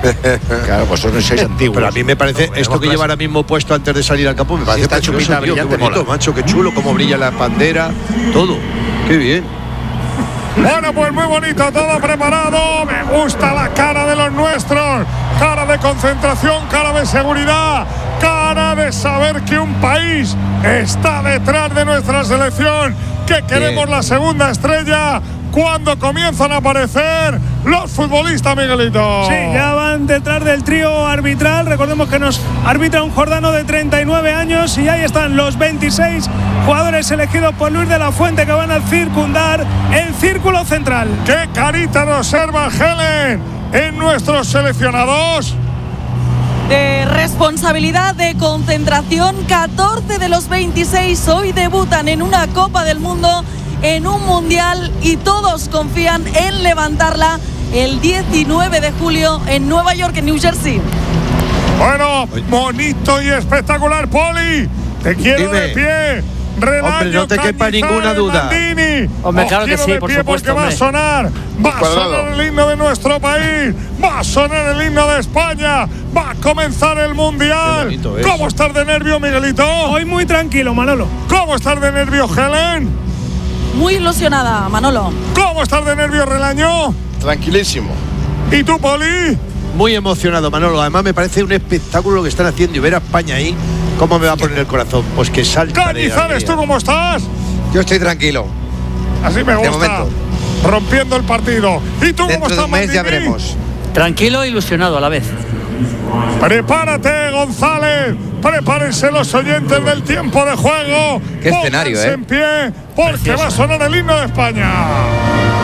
Claro, pues son 6 antiguos. Pero a mí me parece esto que lleva ahora mismo puesto antes de salir al campo, me parece esta chupita brillante, qué bonito, mola. macho, qué chulo, cómo brilla la bandera, todo. Qué bien. Bueno, pues muy bonito, todo preparado. Me gusta la cara de los nuestros. Cara de concentración, cara de seguridad, cara de saber que un país está detrás de nuestra selección, que queremos la segunda estrella. Cuando comienzan a aparecer los futbolistas, Miguelito. Sí, ya van detrás del trío arbitral. Recordemos que nos arbitra un jordano de 39 años y ahí están los 26 jugadores elegidos por Luis de la Fuente que van a circundar el círculo central. ¡Qué carita nos observa Helen en nuestros seleccionados! De responsabilidad, de concentración, 14 de los 26 hoy debutan en una Copa del Mundo, en un Mundial, y todos confían en levantarla el 19 de julio en Nueva York, en New Jersey. Bueno, bonito y espectacular, Poli. Te quiero Dime. de pie. Relaño, Hombre, no te quepa ninguna duda. Mandini. Hombre, claro que sí, por supuesto, Porque va a sonar el himno de nuestro país, va a sonar el himno de España, va a comenzar el Mundial. Qué bonito es. ¿Cómo estás de nervio, Miguelito? Hoy muy tranquilo, Manolo. ¿Cómo estás de nervio, Helen? Muy ilusionada, Manolo. ¿Cómo estás de nervio, Relaño? Tranquilísimo. ¿Y tú, Poli? Muy emocionado, Manolo. Además me parece un espectáculo lo que están haciendo, y ver a España ahí, ¿cómo me va a poner el corazón? Pues que salta. Cañizares, ¿tú cómo estás? Yo estoy tranquilo. Así me gusta. momento. Rompiendo el partido. ¿Y tú cómo Dentro de estás, un mes ya Mandini? veremos. Tranquilo e ilusionado a la vez. Prepárate, González. Prepárense los oyentes del tiempo de juego. Qué escenario, Pónganse en pie, porque va a sonar el himno de España.